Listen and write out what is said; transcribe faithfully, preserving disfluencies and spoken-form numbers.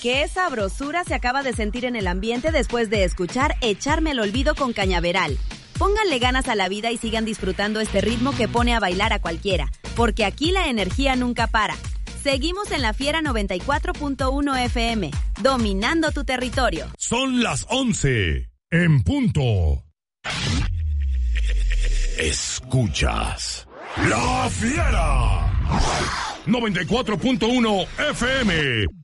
Qué sabrosura se acaba de sentir en el ambiente después de escuchar Echarme al Olvido con Cañaveral. Pónganle ganas a la vida y sigan disfrutando este ritmo que pone a bailar a cualquiera, porque aquí la energía nunca para. Seguimos en La Fiera noventa y cuatro punto uno F M, dominando tu territorio. Son las once, en punto. Escuchas La Fiera noventa y cuatro punto uno F M.